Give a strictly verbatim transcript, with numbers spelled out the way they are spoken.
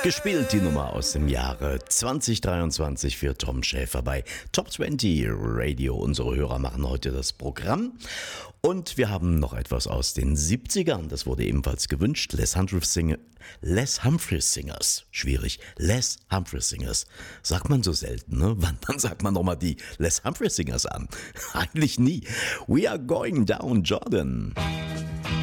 Gespielt die Nummer aus dem Jahre zwanzig dreiundzwanzig für Tom Schäfer bei Top zwanzig Radio. Unsere Hörer machen heute das Programm. Und wir haben noch etwas aus den siebzigern. Das wurde ebenfalls gewünscht. Les Humphreys, Sing- Les Humphreys Singers. Schwierig. Les Humphreys Singers. Sagt man so selten, ne? Wann, wann sagt man nochmal die Les Humphreys Singers an? Eigentlich nie. We are going down, Jordan.